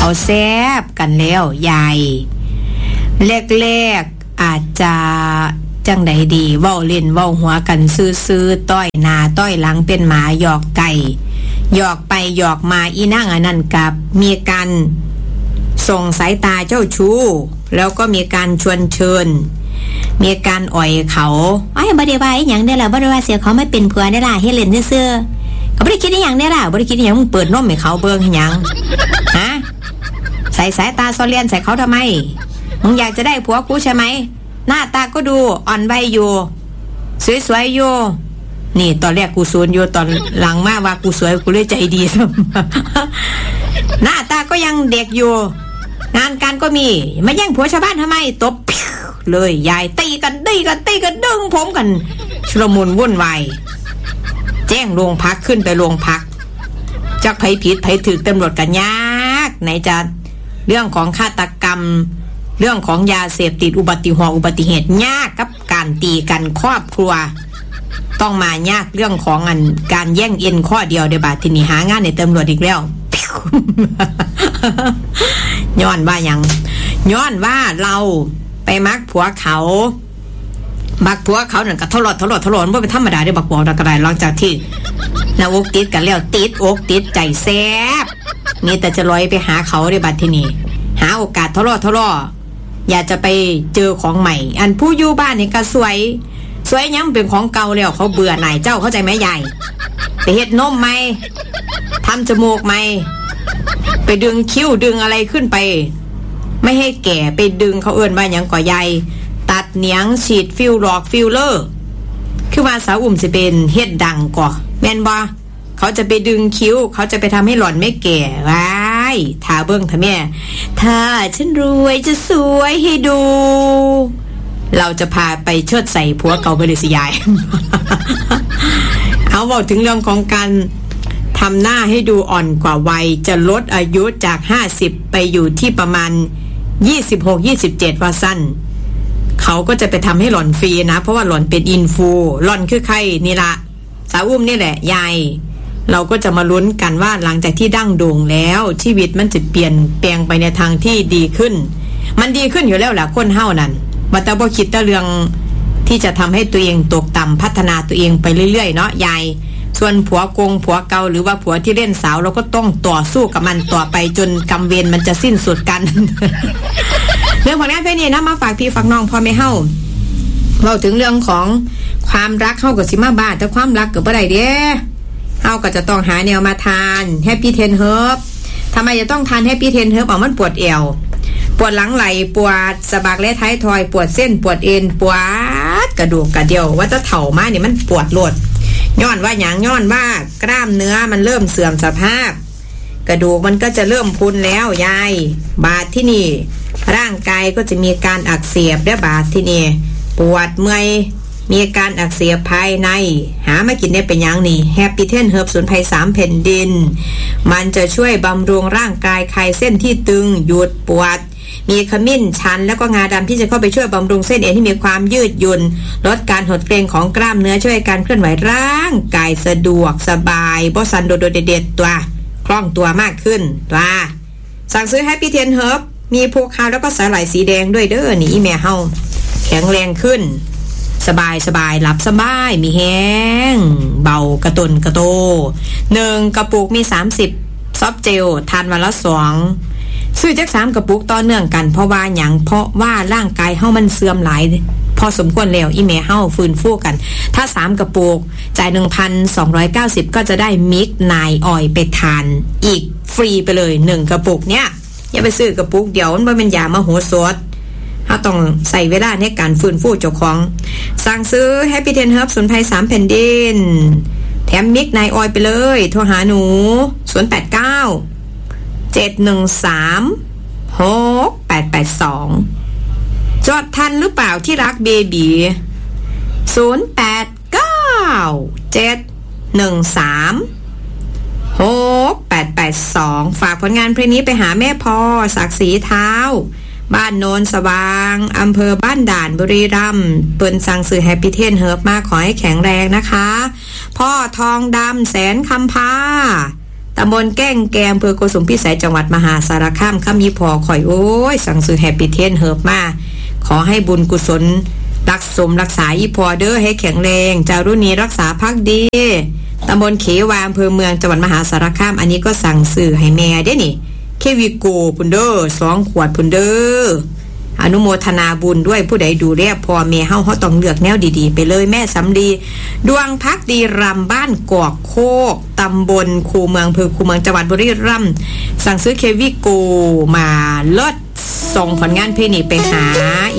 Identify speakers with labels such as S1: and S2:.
S1: เขาแซบกันแล้วยายแรกๆอาจจะจังใดดีเว้าเล่นเว้าหัวกันซื่อๆต้อยหน้าต้อยหลังเป็นหมาหยอกไก่หยอกไปหยอกมาอีนางอันนั้นกับมีการส่งสายตาเจ้าชู้แล้วก็มีการชวนเชิญมีการอ่อยเขาไอ้บ่ได้ว่าอีหยังได้ล่ะบ่ได้ว่าเสียเขาไม่เป็นผัวได้ล่ะเฮ็ดเล่นซื่อๆก็บ่ได้คิดอีหยังได้ล่ะบ่ได้คิดอีหยังมึงเปิดนมให้เขาเบิ่งให้หยังฮะใส่สายตาซ้อนเลียนใส่เขาทำไมมึงอยากจะได้ผัวกูใช่ไหมหน้าตาก็ดูอ่อนใบอยู่สวยๆอยู่นี่ตอนแรกกูซูนอยู่ตอนหลังมาว่ากูสวยกูเลยใจดีซะหน้าตาก็ยังเด็กอยู่งานการก็มีมาแย่งผัวชาวบ้านทำไมตบเลยยายตีกันดึงผมกันชุลมุนวุ่นวายแจ้งโรงพักขึ้นไปโรงพักจักไผผิดไผถูกตำรวจกันยากไหนจะเรื่องของฆาตกรรมเรื่องของยาเสพติดอุบัติเหตุยากกับการตีกันครอบครัวต้องมายากเรื่องของการแย่งเอ็นข้อเดียวเดี๋ยวบาดทีนี้หางานในตำรวจอีกแล้วย้อนว่ายังย้อนว่าเราไปมักผัวเขานั่นก็ทะเลาะบ่เป็นธรรมดาเด้บักบอกดอกกระไดหลังจากที่นาวกติดกันแล้วติดอกติดใจแซ่บมีแต่จะลอยไปหาเขาได้บัดทีนี้หาโอกาสทะเลาะอยากจะไปเจอของใหม่อันผู้อยู่บ้านนี่ก็สวยยังเป็นของเก่าแล้วเขาเบื่อหน่ายเจ้าเข้าใจไหมยายไปเฮ็ดนมไหมทำจมูกไหมไปดึงคิ้วดึงอะไรขึ้นไปไม่ให้แก่ไปดึงเขาเอิ้นว่าหยังก่อใหญ่ตัดเหนียงฉีดฟิลเลอร์คือว่าสาวอุ้มสิเป็นเฮ็ดดังก่อแม่นบ่เขาจะไปดึงคิ้วเขาจะไปทำให้หล่อนไม่แก่ว้ายถ้าเบิ่งท่าแม่ถ้าฉันรวยจะสวยให้ดูเราจะพาไปเชิดใส่ผัวเก่าไปเลยสิยาย เอาบอกถึงเรื่องของการทำหน้าให้ดูอ่อนกว่าวัยจะลดอายุจาก50ไปอยู่ที่ประมาณ26-27ว่าสั้นเขาก็จะไปทำให้หล่อนฟรีนะเพราะว่าหล่อนเป็นอินฟูหล่อนคือใครนี่ละสาวอุ้มนี่แหละยายเราก็จะมาลุ้นกันว่าหลังจากที่ดั้งโด่งแล้วชีวิตมันจะเปลี่ยนแปลงไปในทางที่ดีขึ้นมันดีขึ้นอยู่แล้วแหละคนเฮานั่นมาแต่บ่คิดแต่เรื่องที่จะทำให้ตัวเองตกต่ำพัฒนาตัวเองไปเรื่อยๆเนาะยายส่วนผัวเก่าหรือว่าผัวที่เล่นสาวเราก็ต้องต่อสู้กับมันต่อไปจนกรรมเวรมันจะสิ้นสุดกัน เรื่องผลงานเพลงนี้นะมาฝากพี่ฝากน้องพ่อแม่เฮาเราถึงเรื่องของความรักเฮากับสิมาบ้าแต่ความรักกับบ่ได้เด้เฮาก็จะต้องหาแนวมาทานแฮปปี้เทนเฮิร์บทำไมจะต้องทานแฮปปี้เทนเฮิร์บมันปวดเอวปวดหลังไหล่ปวดสะบักและท้ายทอยปวดเส้นปวดเอ็นปวดกระดูกกระเดี่ยวว่าจะเถ่ามาเนี่ยมันปวดโลดย้อนว่าอย่างย้อนว่ากล้ามเนื้อมันเริ่มเสื่อมสภาพกระดูกมันก็จะเริ่มพุนแล้วยายบาดที่นี่ร่างกายก็จะมีการอักเสบและบาดที่นี่ปวดเมื่อยมีการอักเสบภายในหามากินได้เป็นอย่างนี้แฮปปี้เทนเฮิร์บสมุนไพร3แผ่นดินมันจะช่วยบำรุงร่างกายคลายเส้นที่ตึงหยุดปวดมีขมิ้นชันแล้วก็งาดำที่จะเข้าไปช่วยบำรุงเส้นเอ็นที่มีความยืดหยุ่นลดการหดเกร็งของกล้ามเนื้อช่วยการเคลื่อนไหวร่างกายสะดวกสบายบ่สั่นโดดเด็ดตัวคล่องตัวมากขึ้นตัวสั่งซื้อแฮปปี้เทนเฮิร์บมีภูคาวแล้วก็สาหร่ายสีแดงด้วยเด้อนี่แม่เฮาแข็งแรงขึ้นสบายหลับสบายมีแห้งเบากระตุนกระโต1กระปุกมี30ซอฟเจลทานวันละ2ซื้อจัก3กระปุกต่อเนื่องกันเพราะว่าหยังเพราะว่าร่างกายเฮามันเสื่อมหลายพอสมควรแล้วอีแม่เฮาฟื้นฟูกันถ้า3กระปุกจ่าย 1,290 ก็จะได้มิกไนออยล์ไปทานอีกฟรีไปเลย1กระปุกเนี่ยอย่าไปซื้อกระปุกเดี๋ยวมันบ่เป็นยามโหสถถ้าต้องใส่เวลาในการฟื้นฟูเจ้าของสั่งซื้อ Happy Ten Herb สมุนไพร3แผ่นดินแถมมิกไนออยล์ไปเลยโทรหาหนู089-713-6882จอดทันหรือเปล่าที่รักเบบี089-713-6882ฝากผลงานเพลงนี้ไปหาแม่พอศักดิ์ศรีเท้าบ้านโนนสว่างอำเภอบ้านด่านบุรีรัมย์เปิ้นสั่งซื้อแฮปปี้เทนเฮิร์บมาขอให้แข็งแรงนะคะพ่อทองดำแสนคำพาตำบลแก้งแกมอำเภอโกสุมพิสัยจังหวัดมหาสารคามคำยีพอข่อยโอ้ยสั่งซื้อแฮปปี้เทนเฮิบมาขอให้บุญกุศลรักษาอีพอเด้อให้แข็งแรงจารุณีรักษาภักดีตำบลเขวาอำเภอเมืองจังหวัดมหาสารคามอันนี้ก็สั่งซื้อให้แม่เด้นี่เควิโกพุ่นเด้อ2 ขวดพุ่นเด้ออนุโมทนาบุญด้วยผู้ใดดูแลพ่อแม่เฮาต้องเลือกแนวดีๆไปเลยแม่สำลีดวงพักดีรำบ้านกอกโคกตำบลคูเมืองอำเภอคูเมืองจังหวัดบุรีรัมย์สั่งซื้อเควิโกมาเลิศส่งผลงานเพลงนี้ไปหา